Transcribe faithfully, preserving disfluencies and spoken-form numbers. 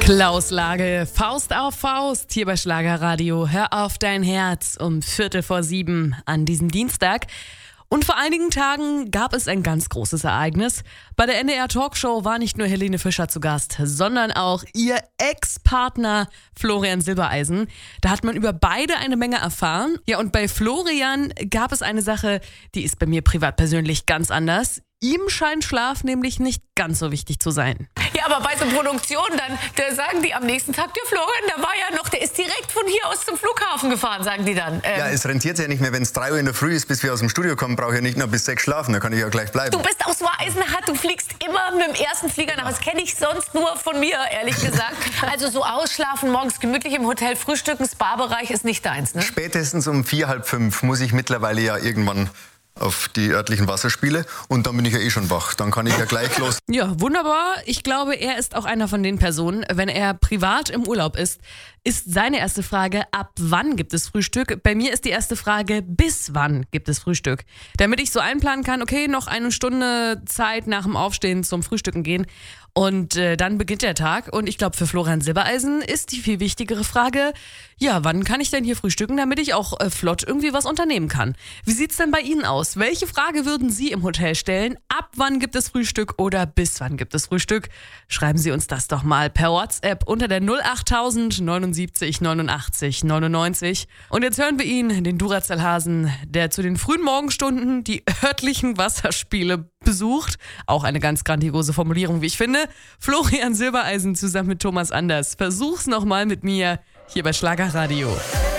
Klaus Lage, Faust auf Faust, hier bei Schlagerradio. Hör auf dein Herz um Viertel vor sieben an diesem Dienstag. Und vor einigen Tagen gab es ein ganz großes Ereignis. Bei der N D R Talkshow war nicht nur Helene Fischer zu Gast, sondern auch ihr Ex-Partner Florian Silbereisen. Da hat man über beide eine Menge erfahren. Ja, und bei Florian gab es eine Sache, die ist bei mir privat persönlich ganz anders. Ihm scheint Schlaf nämlich nicht ganz so wichtig zu sein. Ja, aber bei so Produktionen, dann da sagen die am nächsten Tag, der Florian, der war ja noch, der ist direkt von hier aus zum Flughafen gefahren, sagen die dann. Ähm, ja, es rentiert ja nicht mehr, wenn es drei Uhr in der Früh ist, bis wir aus dem Studio kommen, brauche ich ja nicht nur bis sechs schlafen, da kann ich ja gleich bleiben. Du bist aus Eisenhart, du fliegst immer mit dem ersten Flieger nach. Das kenne ich sonst nur von mir, ehrlich gesagt. Also so ausschlafen, morgens gemütlich im Hotel frühstücken, Spa-Bereich ist nicht deins, ne? Spätestens um vier, halb fünf muss ich mittlerweile ja irgendwann auf die örtlichen Wasserspiele und dann bin ich ja eh schon wach. Dann kann ich ja gleich los. Ja, wunderbar. Ich glaube, er ist auch einer von den Personen, wenn er privat im Urlaub ist, ist seine erste Frage, ab wann gibt es Frühstück? Bei mir ist die erste Frage, bis wann gibt es Frühstück? Damit ich so einplanen kann, okay, noch eine Stunde Zeit nach dem Aufstehen zum Frühstücken gehen und äh, dann beginnt der Tag. Und ich glaube, für Florian Silbereisen ist die viel wichtigere Frage, ja, wann kann ich denn hier frühstücken, damit ich auch äh, flott irgendwie was unternehmen kann? Wie sieht's denn bei Ihnen aus? Welche Frage würden Sie im Hotel stellen? Ab wann gibt es Frühstück oder bis wann gibt es Frühstück? Schreiben Sie uns das doch mal per WhatsApp unter der null acht tausend neunundsiebzig neunundachtzig neunundneunzig. Und jetzt hören wir ihn, den Duracell-Hasen, der zu den frühen Morgenstunden die örtlichen Wasserspiele besucht. Auch eine ganz grandiose Formulierung, wie ich finde. Florian Silbereisen zusammen mit Thomas Anders. Versuch's nochmal mit mir hier bei Schlagerradio.